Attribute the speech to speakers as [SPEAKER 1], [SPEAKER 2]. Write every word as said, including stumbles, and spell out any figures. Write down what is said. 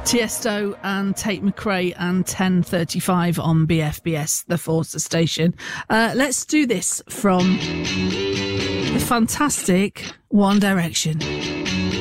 [SPEAKER 1] Tiesto and Tate McRae and ten thirty-five on B F B S, the Forster station. Uh, let's do this from the fantastic One Direction.